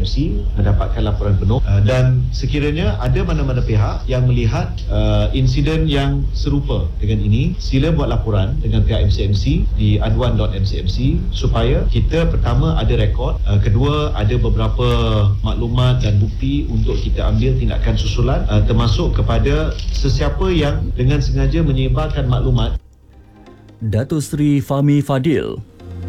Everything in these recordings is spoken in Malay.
MCMC mendapatkan laporan penuh dan sekiranya ada mana-mana pihak yang melihat insiden yang serupa dengan ini, sila buat laporan dengan pihak MCMC di aduan.mcmc supaya kita pertama ada rekod, kedua ada beberapa maklumat dan bukti untuk kita ambil tindakan susulan termasuk kepada sesiapa yang dengan sengaja menyebarkan maklumat. Datuk Seri Fahmi Fadil.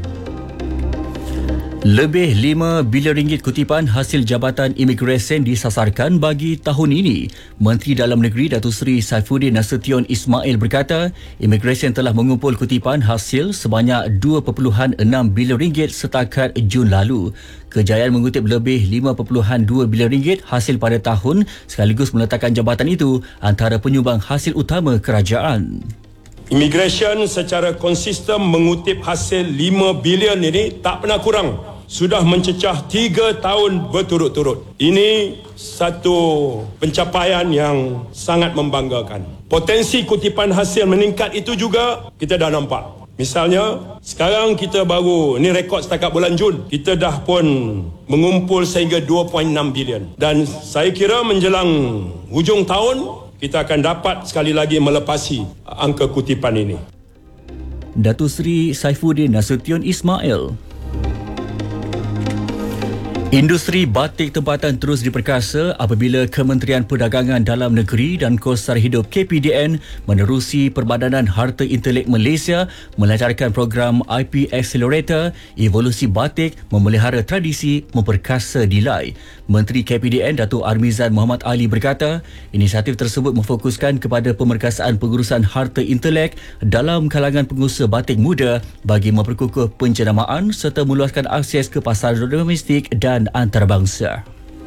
Lebih 5 bilion ringgit kutipan hasil Jabatan Imigresen disasarkan bagi tahun ini. Menteri Dalam Negeri Datuk Seri Saifuddin Nasution Ismail berkata, Imigresen telah mengumpul kutipan hasil sebanyak 2.6 bilion ringgit setakat Jun lalu. Kejayaan mengutip lebih 5.2 bilion ringgit hasil pada tahun sekaligus meletakkan jabatan itu antara penyumbang hasil utama kerajaan. Imigresen secara konsisten mengutip hasil 5 bilion ini tak pernah kurang. Sudah mencecah 3 tahun berturut-turut. Ini satu pencapaian yang sangat membanggakan. Potensi kutipan hasil meningkat itu juga kita dah nampak. Misalnya, sekarang kita baru, ini rekod setakat bulan Jun, kita dah pun mengumpul sehingga 2.6 bilion. Dan saya kira menjelang hujung tahun, kita akan dapat sekali lagi melepasi angka kutipan ini. Datuk Seri Saifuddin Nasution Ismail. Industri batik tempatan terus diperkasa apabila Kementerian Perdagangan Dalam Negeri dan Kos Sara Hidup KPDN menerusi Perbadanan Harta Intelek Malaysia melancarkan program IP Accelerator Evolusi Batik Memelihara Tradisi Memperkasa Nilai. Menteri KPDN Datuk Armizan Muhammad Ali berkata, inisiatif tersebut memfokuskan kepada pemerkasaan pengurusan harta intelek dalam kalangan pengusaha batik muda bagi memperkukuh penjenamaan serta meluaskan akses ke pasar domestik dan antarabangsa.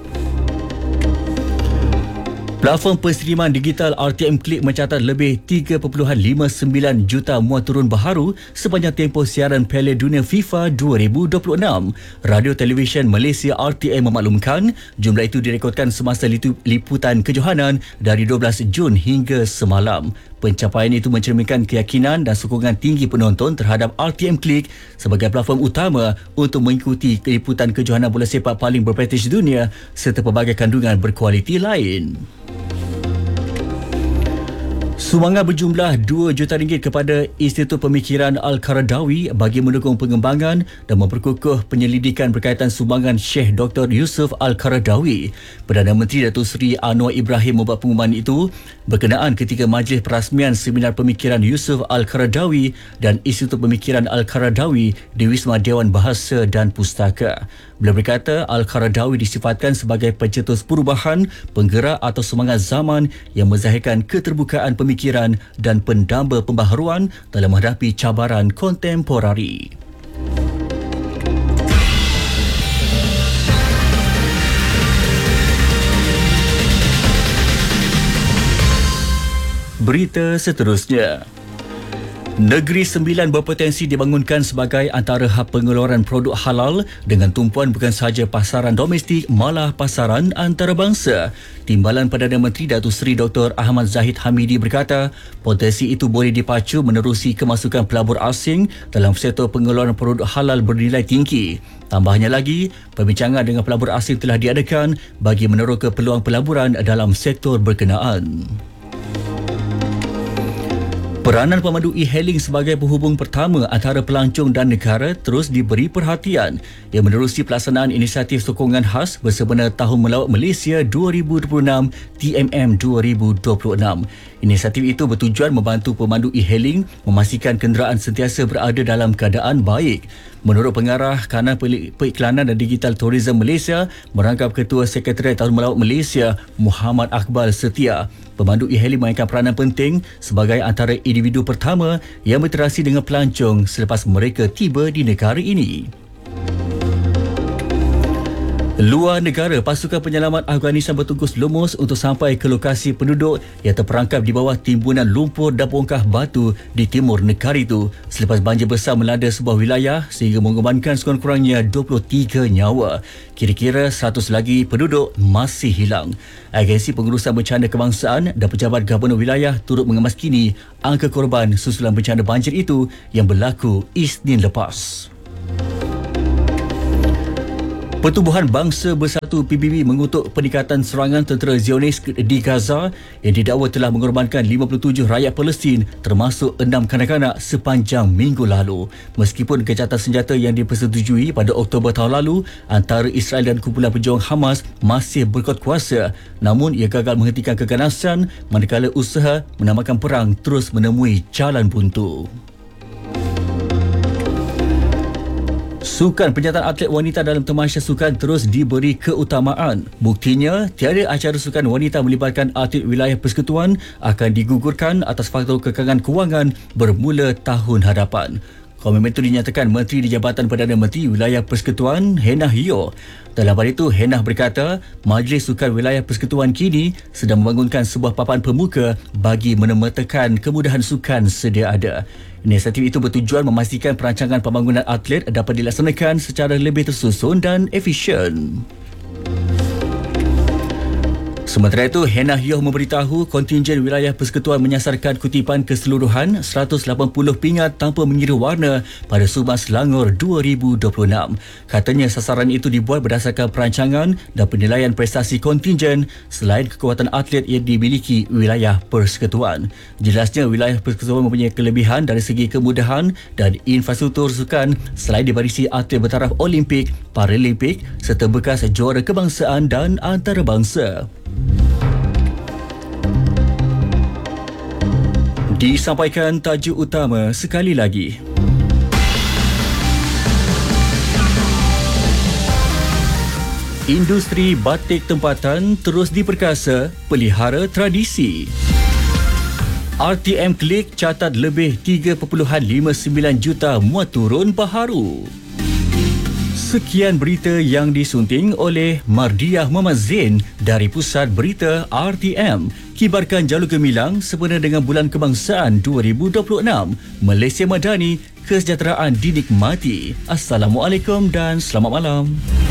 Platform penseriman digital RTM Klik mencatat lebih 3.59 juta muat turun baharu sepanjang tempoh siaran Piala Dunia FIFA 2026. Radio Televisyen Malaysia RTM memaklumkan jumlah itu direkodkan semasa liputan kejohanan dari 12 Jun hingga semalam. Pencapaian itu mencerminkan keyakinan dan sokongan tinggi penonton terhadap RTM Klik sebagai platform utama untuk mengikuti liputan kejohanan bola sepak paling berprestij dunia serta pelbagai kandungan berkualiti lain. Sumbangan berjumlah 2 juta ringgit kepada Institut Pemikiran Al-Qaradawi bagi mendukung pengembangan dan memperkukuh penyelidikan berkaitan sumbangan Syekh Dr. Yusof Al-Qaradawi. Perdana Menteri Datuk Seri Anwar Ibrahim membuat pengumuman itu berkenaan ketika majlis perasmian Seminar Pemikiran Yusof Al-Qaradawi dan Institut Pemikiran Al-Qaradawi di Wisma Dewan Bahasa dan Pustaka. Beliau berkata Al-Qaradawi disifatkan sebagai pencetus perubahan, penggerak atau semangat zaman yang menzahirkan keterbukaan pemikiran dan pendamba pembaharuan dalam menghadapi cabaran kontemporari. Berita seterusnya. Negeri Sembilan berpotensi dibangunkan sebagai antara hub pengeluaran produk halal dengan tumpuan bukan sahaja pasaran domestik malah pasaran antarabangsa. Timbalan Perdana Menteri Datuk Seri Dr. Ahmad Zahid Hamidi berkata, potensi itu boleh dipacu menerusi kemasukan pelabur asing dalam sektor pengeluaran produk halal bernilai tinggi. Tambahnya lagi, perbincangan dengan pelabur asing telah diadakan bagi meneroka peluang pelaburan dalam sektor berkenaan. Peranan pemandu e-hailing sebagai penghubung pertama antara pelancong dan negara terus diberi perhatian yang menerusi pelaksanaan inisiatif sokongan khas bersebenar Tahun Melawat Malaysia 2026 TMM 2026. Inisiatif itu bertujuan membantu pemandu e-hailing memastikan kenderaan sentiasa berada dalam keadaan baik. Menurut pengarah Kanan Periklanan dan Digital Tourism Malaysia, merangkap Ketua Sekretariat Tahun Melawat Malaysia Muhammad Akbal Setia, pemandu e-hailing mainkan peranan penting sebagai antara individu pertama yang berinteraksi dengan pelancong selepas mereka tiba di negara ini. Luar negara, pasukan penyelamat Afghanistan bertungkus lumus untuk sampai ke lokasi penduduk yang terperangkap di bawah timbunan lumpur dan bongkah batu di timur negara itu selepas banjir besar melanda sebuah wilayah sehingga mengorbankan sekurang-kurangnya 23 nyawa. Kira-kira 100 lagi penduduk masih hilang. Agensi Pengurusan Bencana Kebangsaan dan pejabat Gubernur wilayah turut mengemaskini angka korban susulan bencana banjir itu yang berlaku Isnin lepas. Pertubuhan Bangsa Bersatu PBB mengutuk peningkatan serangan tentera Zionis di Gaza yang didakwa telah mengorbankan 57 rakyat Palestin termasuk 6 kanak-kanak sepanjang minggu lalu. Meskipun gencatan senjata yang dipersetujui pada Oktober tahun lalu antara Israel dan kumpulan pejuang Hamas masih berkuat kuasa, namun ia gagal menghentikan keganasan manakala usaha menamakan perang terus menemui jalan buntu. Sukan penyertaan atlet wanita dalam Tamasya Sukan terus diberi keutamaan. Buktinya, tiada acara sukan wanita melibatkan atlet wilayah persekutuan akan digugurkan atas faktor kekangan kewangan bermula tahun hadapan. Komitmen itu dinyatakan Menteri di Jabatan Perdana Menteri Wilayah Persekutuan, Hennah Yeoh. Dalam hal itu, Hennah berkata, Majlis Sukan Wilayah Persekutuan kini sedang membangunkan sebuah papan pemuka bagi menemertakan kemudahan sukan sedia ada. Inisiatif itu bertujuan memastikan perancangan pembangunan atlet dapat dilaksanakan secara lebih tersusun dan efisien. Sementara itu, Hennah Yeoh memberitahu kontingen wilayah persekutuan menyasarkan kutipan keseluruhan 180 pingat tanpa mengira warna pada Sumbang Selangor 2026. Katanya sasaran itu dibuat berdasarkan perancangan dan penilaian prestasi kontingen selain kekuatan atlet yang dimiliki wilayah persekutuan. Jelasnya, wilayah persekutuan mempunyai kelebihan dari segi kemudahan dan infrastruktur sukan selain dibarisi atlet bertaraf Olimpik, Paralimpik serta bekas juara kebangsaan dan antarabangsa. Disampaikan tajuk utama sekali lagi. Industri batik tempatan terus diperkasa, pelihara tradisi. RTM Klik catat lebih 3.59 juta muat turun baharu. Sekian berita yang disunting oleh Mardiah Muhammad Zain dari Pusat Berita RTM. Kibarkan jalur gemilang sempena dengan Bulan Kebangsaan 2026. Malaysia Madani, kesejahteraan dinikmati. Assalamualaikum dan selamat malam.